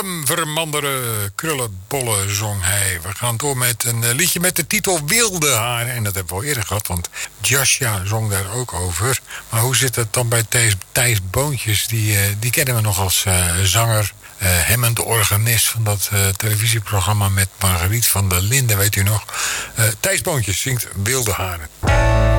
Willem Vermanderen, krullenbollen zong hij. We gaan door met een liedje met de titel Wilde Haren. En dat hebben we al eerder gehad, want Jasja zong daar ook over. Maar hoe zit het dan bij Thijs Boontjes? Die kennen we nog als zanger. Hemmend organist van dat televisieprogramma met Margriet van der Linden, weet u nog. Thijs Boontjes zingt Wilde Haren.